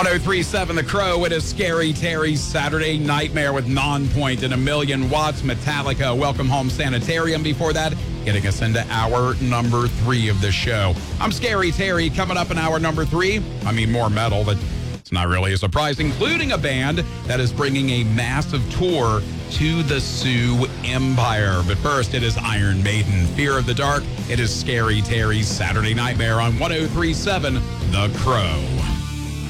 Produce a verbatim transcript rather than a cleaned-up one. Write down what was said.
one oh three point seven The Crow. It is Scary Terry's Saturday Nightmare with Non-Point and A Million Watts. Metallica, Welcome Home Sanitarium. Before that, getting us into hour number three of the show. I'm Scary Terry. Coming up in hour number three, I mean more metal, but it's not really a surprise, including a band that is bringing a massive tour to the Sioux Empire. But first, it is Iron Maiden, Fear of the Dark. It is Scary Terry's Saturday Nightmare on one oh three point seven The Crow.